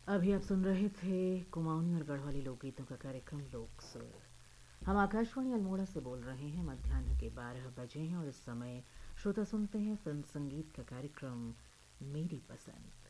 अभी आप सुन रहे थे कुमाऊनी और गढ़वाली लोकगीतों का कार्यक्रम लोक सुर। हम आकाशवाणी अल्मोड़ा से बोल रहे हैं। मध्याह्न के 12 बजे हैं और इस समय श्रोता सुनते हैं फिल्म संगीत का कार्यक्रम मेरी पसंद।